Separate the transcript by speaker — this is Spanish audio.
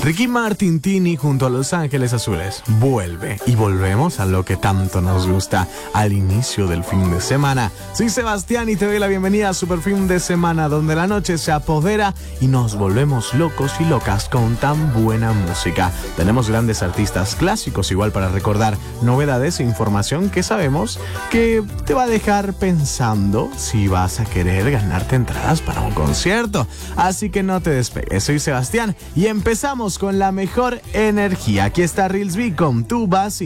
Speaker 1: Ricky Martin, Tini junto a Los Ángeles Azules vuelve y volvemos a lo que tanto nos gusta al inicio del fin de semana. Soy Sebastián y te doy la bienvenida a Super Fin de Semana, donde la noche se apodera y nos volvemos locos y locas con tan buena música. Tenemos grandes artistas clásicos igual para recordar, novedades e información que sabemos que te va a dejar pensando si vas a querer ganarte entradas para un concierto. Así que no te despegues, soy Sebastián y empezamos con la mejor energía. Aquí está Reels B con Tu Vas.